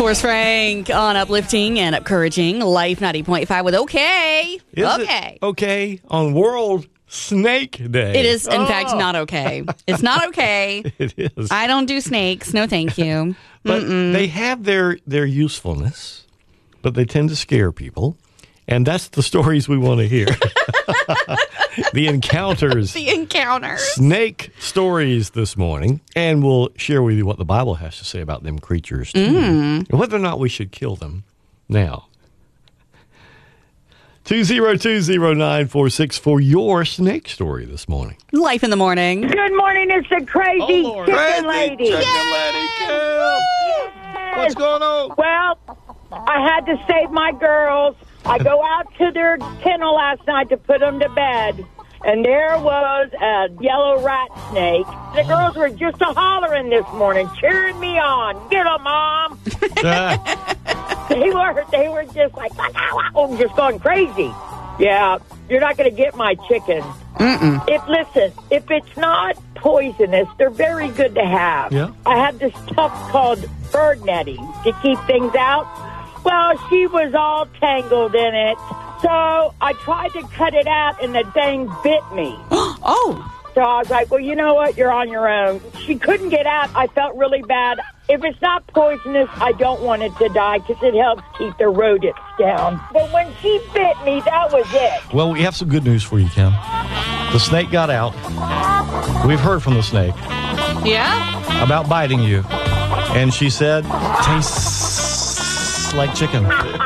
Force Frank on uplifting and encouraging Life 90.5 with okay. Is Okay. it okay on World Snake Day? It is, in fact, not okay. It's not okay. It is. I don't do snakes. No, thank you. But they have their usefulness, but they tend to scare people. And that's the stories we want to hear. The encounters. The encounters. Snake stories this morning. And we'll share with you what the Bible has to say about them creatures, too. And whether or not we should kill them now. 2020946 for your snake story this morning. Life in the morning. Good morning, it's the crazy chicken lady. Chicken lady, Kim. What's going on? Well, I had to save my girls. I go out to their kennel last night to put them to bed, and there was a yellow rat snake. The girls were just a-hollering this morning, cheering me on. Get 'em, Mom. They were just like, just going crazy. Yeah, you're not going to get my chicken. If it's not poisonous, they're very good to have. Yeah. I have this stuff called bird netting to keep things out. Well, she was all tangled in it. So I tried to cut it out, and the thing bit me. Oh. So I was like, well, you know what? You're on your own. She couldn't get out. I felt really bad. If it's not poisonous, I don't want it to die because it helps keep the rodents down. But when she bit me, that was it. Well, we have some good news for you, Kim. The snake got out. We've heard from the snake Yeah? about biting you. And she said, tastes like chicken.